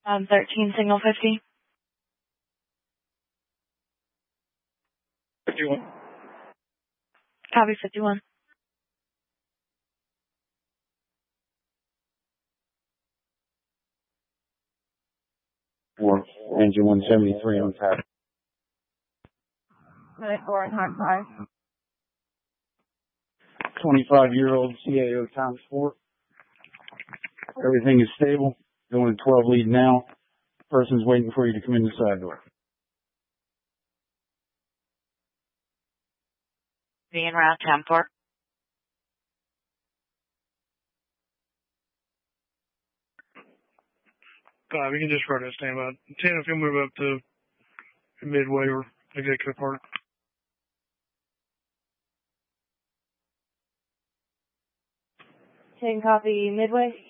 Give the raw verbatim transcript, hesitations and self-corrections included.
Um, thirteen, signal fifty. fifty-one. Copy fifty-one. Four, engine one seventy-three on tap. Minute four and hard five. twenty-five-year-old C A O times four. Everything is stable. Going to twelve lead now. Person's waiting for you to come in the side door. Being route ten four. Uh, we can just run a standby. ten, if you move up to Midway or Executive Park. ten, copy Midway.